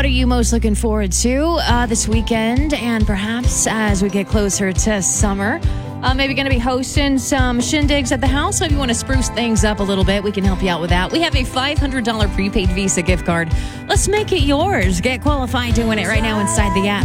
are you most looking forward to this weekend? And perhaps as we get closer to summer, maybe going to be hosting some shindigs at the house. So if you want to spruce things up a little bit, we can help you out with that. We have a $500 prepaid Visa gift card. Let's make it yours. Get qualified doing it right now inside the app.